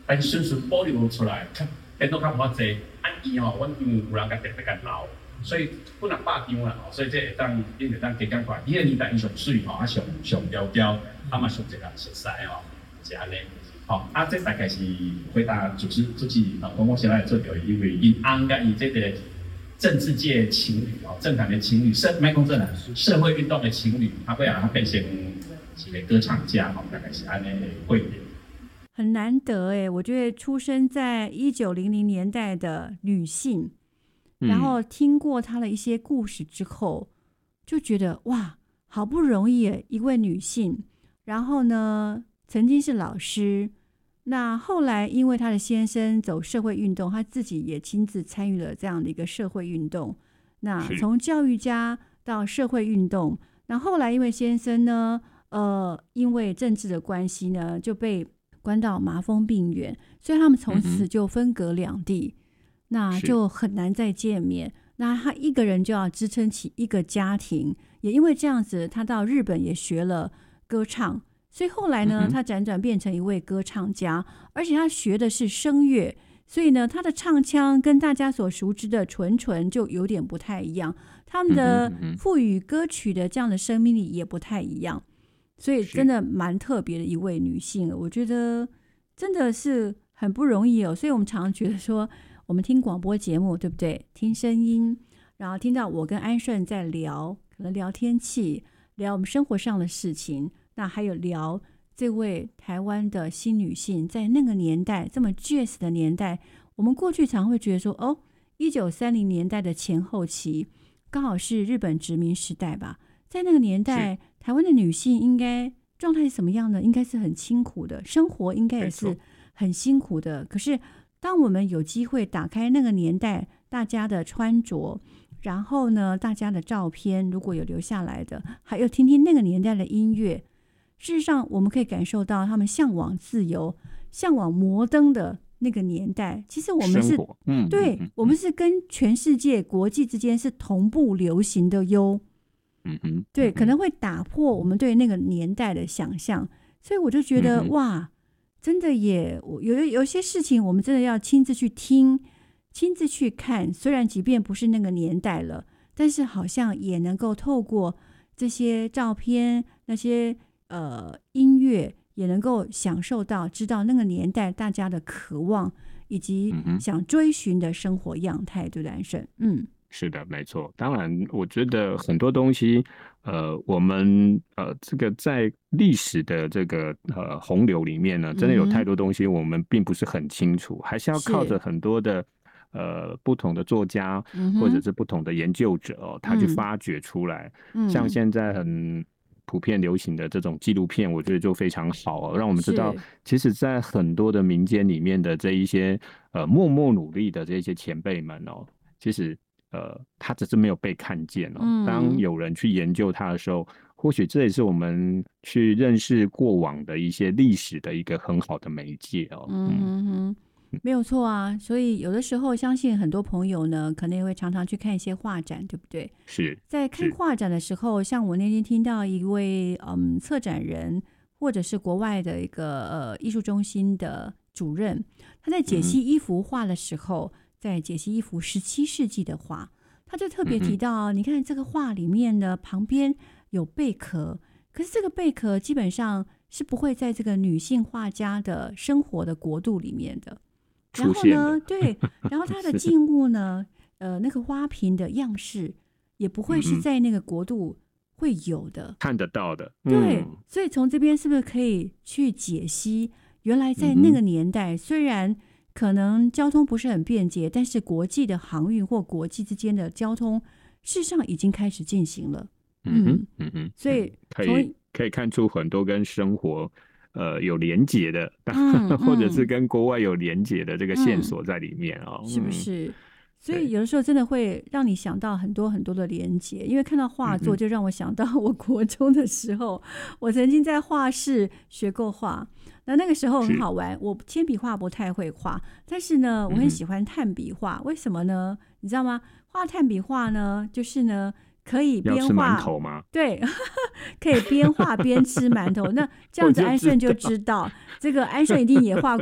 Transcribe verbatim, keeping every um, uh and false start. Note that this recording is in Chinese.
但顺顺保留出来，变到较无济。啊，伊吼，阮因为有人甲特别甲留，所以本来百张啦，所以这会当，恁会当加减看。伊个年代伊上水吼，啊上上标标，啊嘛上一个熟悉吼，是安尼。好，啊，这大概是回答主持主持啊，讲我现在做到，因为因翁甲伊这个政治界情侣哦，政坛的情侣，社卖公正啊，社会运动的情侣，他会让他变成一个歌唱家哦，大概是安尼的会点。 很难得哎，我觉得出生在一九零零年代的女性，然后听过她的一些故事之后，就觉得哇，好不容易一位女性，然后呢，曾经是老师。那后来因为他的先生走社会运动，他自己也亲自参与了这样的一个社会运动。那从教育家到社会运动，那后来因为先生呢，呃，因为政治的关系呢，就被关到麻风病院，所以他们从此就分隔两地，嗯、那就很难再见面。那他一个人就要支撑起一个家庭，也因为这样子，他到日本也学了歌唱。所以后来呢、嗯、他辗转变成一位歌唱家，而且他学的是声乐，所以呢他的唱腔跟大家所熟知的纯纯就有点不太一样，他们的赋予歌曲的这样的生命力也不太一样，所以真的蛮特别的一位女性，我觉得真的是很不容易哦。所以我们常常觉得说，我们听广播节目对不对，听声音，然后听到我跟安顺在聊，可能聊天气，聊我们生活上的事情，那还有聊这位台湾的新女性，在那个年代这么 jazz 的年代，我们过去常会觉得说，哦，一九三零年代的前后期，刚好是日本殖民时代吧。在那个年代，台湾的女性应该状态是什么样的？应该是很辛苦的，生活应该也是很辛苦的。可是，当我们有机会打开那个年代大家的穿着，然后呢，大家的照片如果有留下来的，还有听听那个年代的音乐。事实上我们可以感受到他们向往自由，向往摩登的那个年代，其实我们是、嗯、对、嗯、我们是跟全世界国际之间是同步流行的哟、嗯嗯、对，可能会打破我们对那个年代的想象，所以我就觉得、嗯、哇，真的也有有些事情我们真的要亲自去听，亲自去看，虽然即便不是那个年代了，但是好像也能够透过这些照片，那些呃，音乐也能够享受到，知道那个年代大家的渴望以及想追寻的生活样态，嗯、对不对，安生？嗯， 是的，没错。当然，我觉得很多东西，呃，我们呃，这个在历史的这个呃洪流里面呢，真的有太多东西我们并不是很清楚，嗯、还是要靠着很多的呃不同的作家、嗯、或者是不同的研究者哦，他去发掘出来。嗯、像现在很普遍流行的这种纪录片，我觉得就非常好、哦，让我们知道，其实在很多的民间里面的这一些呃默默努力的这些前辈们哦，其实呃他只是没有被看见哦。嗯、当有人去研究他的时候，或许这也是我们去认识过往的一些历史的一个很好的媒介哦。嗯哼哼，没有错啊，所以有的时候相信很多朋友呢，可能也会常常去看一些画展，对不对？ 是在看画展的时候，像我那天听到一位嗯策展人，或者是国外的一个呃艺术中心的主任，他在解析一幅画的时候，嗯、在解析一幅十七世纪的画，他就特别提到，嗯、你看这个画里面的旁边有贝壳，可是这个贝壳基本上是不会在这个女性画家的生活的国度里面的。然后呢，对，然后它的静物呢，呃，那个花瓶的样式也不会是在那个国度会有的， 嗯、看得到的。 对，嗯、所以从这边是不是可以去解析，原来在那个年代，嗯、虽然可能交通不是很便捷，但是国际的航运或国际之间的交通，事实上已经开始进行了。 嗯嗯嗯， 所以可以可以看出很多跟生活。呃，有连结的，嗯、或者是跟国外有连结的这个线索在里面哦， 嗯、是不是？所以有的时候真的会让你想到很多很多的连结，因为看到画作就让我想到我国中的时候，嗯、我曾经在画室学过画，那那个时候很好玩。我铅笔画不太会画，但是呢，我很喜欢炭笔画。嗯、为什么呢？你知道吗？画炭笔画呢，就是呢。可以边画， 要吃馒头吗？ 对，可以边画边吃馒头。那这样子，安顺就知道，这个安顺一定也画